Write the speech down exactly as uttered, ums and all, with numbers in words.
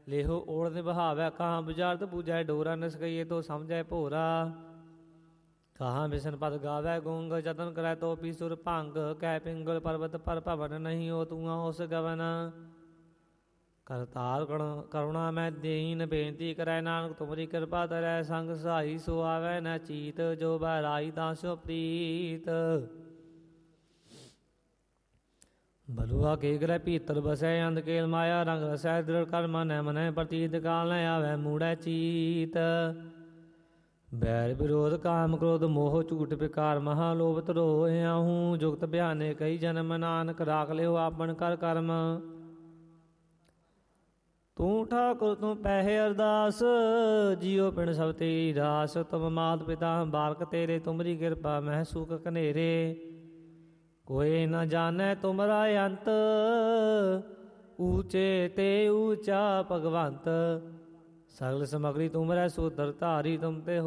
लेहो ओढ़ निभावै, कहाँ बुझारत पूजै डोरा, निसकइए तो समझै भोरा। कहाँ बिसन पद गावै गुंग, जतन करै तो पी सुर भंग। कै पिंगल पर्वत पर भवन, नहीं हो तूआ उस गवन। करतार करुणा मैं दीन, बेनती करै नानक तुमरी कृपा धरै। संग सहाई सो आवै न चीत, जो बहराई तांस्यो प्रीत। बलुआ के ग्रह भीतर बसै, अंधकेल माया रंग रसै। दृढ़ कर मन मनै प्रतीत, काल न आवै मूढ़ै चीत। बैर विरोध काम क्रोध मोह, झूठ विकार महालोभ तरोह। हूँ जुगत बयाने कई जन्म, नानक राख लियो आपन कर कर्म। तू ठाकुर तू पैहे अरदास, जियो पिंड सब तेरी रास। तुम मात पिता बालक तेरे, तुमरी कृपा मह सुख कनेरे। कोई न जानै तुमरा अंत, ऊंचे ते ऊंचा भगवंत। सगल समगरी तुमरै सूत्र धारी, तुम ते